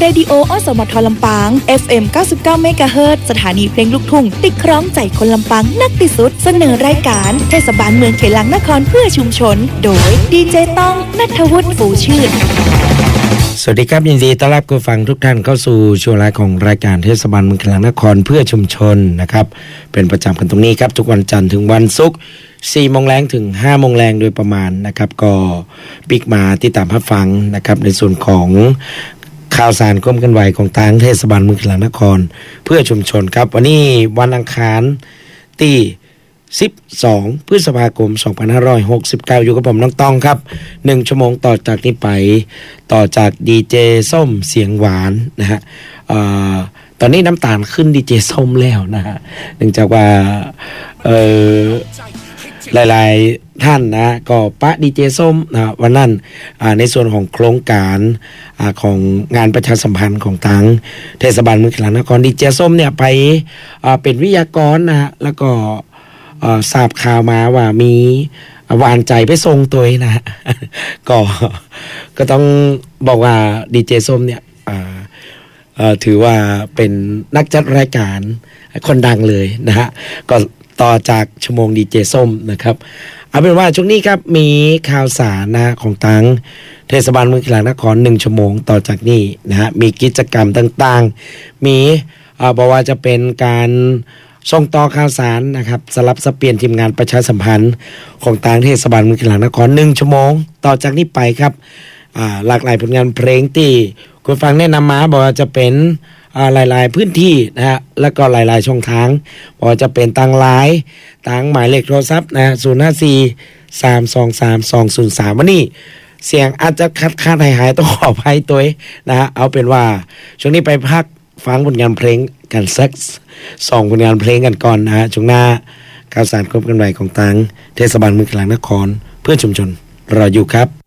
เรดิโออสมทลำปาง FM 99 เมกะเฮิรตซ์สถานีเพลงลูกทุ่งติดครองใจคนลำปางนักที่สุดเสนอรายการเทศบาลเมืองเขลังนครเพื่อชุมชนโดยดีเจต้องณัฐวุฒิฟูชื่นสวัสดีครับยินดีต้อนรับคุณฟังทุกท่านเข้าสู่ช่วงแรกของรายการเทศบาลเมืองเขลังนครเพื่อชุมชนนะครับเป็นประจำกันตรงนี้ครับทุกวันจันทร์ถึงวันศุกร์ 4 โมงแรงถึง 5 โมงแรงโดยประมาณนะครับก็ปิกมาที่ตามรับฟังนะครับในส่วนของข่าวสารก้มกันไหวของทางเทศบาลเมืองเขลังนครเพื่อชุมชนครับวันนี้วันอังคารที่12 พฤษภาคม 2569 อยู่กับผมน้องต้องครับ1ชั่วโมงต่อจากนี้ไปต่อจากดีเจส้มเสียงหวานนะฮะตอนนี้น้ำตาลขึ้นดีเจส้มแล้วนะฮะเนื่องจากว่าหลายๆท่านนะก็ปะดีเจส้มนะวันนั้นในส่วนของโครงการของงานประชาสัมพันธ์ของทางเทศบาลเมืองเขลังนครดีเจส้มเนี่ยไปเป็นวิทยากรนะฮะแล้วก็ทราบข่าวมาว่ามีหวานใจไปส่งตัวนะ ก็ต้องบอกว่าดีเจส้มเนี่ยถือว่าเป็นนักจัดรายการคนดังเลยนะฮะก็ต่อจากชั่วโมงดีเจส้มนะครับเอาเป็นว่าช่วงนี้ครับมีข่าวสารนะของทางเทศบาลเมืองเขลังนคร1ชั่วโมงต่อจากนี้นะฮะมีกิจกรรมต่างๆมีบอกว่าจะเป็นการส่งต่อข่าวสารนะครับสลับสับเปลี่ยนทีมงานประชาสัมพันธ์ของทางเทศบาลเมืองเขลังนคร1ชั่วโมงต่อจากนี้ไปครับหลากหลายผลงานเพลงที่คุณฟังแนะนำมาบอกว่าจะเป็นหลายๆพื้นที่นะฮะแล้วก็หลายๆช่องทางบอกว่าจะเป็นทางไลน์ทางหมายเลขโทรศัพท์นะ054-323-203วันนี้เสียงอาจจะขาดหายต้องขออภัยตัวนะฮะเอาเป็นว่าช่วงนี้ไปพักฟังผลงานเพลงกันสัก2ผลงานเพลงกันก่อนนะฮะช่วงหน้าข่าวสารครบกันไหวของทางเทศบาลเมืองเขลังนครเพื่อชุมชนรออยู่ครับ